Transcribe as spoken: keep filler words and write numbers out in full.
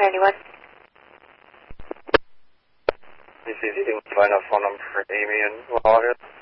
ninety-one. You see if you can find a phone number for Amy and August.